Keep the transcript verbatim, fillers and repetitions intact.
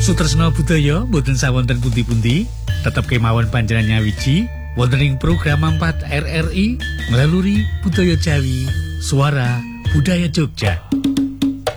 Sutresna budaya mboten sawonten pundi-pundi, tetep kemawon panjenengan nyawiji wonten ing program empat R R I nglaluri budaya Jawi, Suara Budaya Jogja.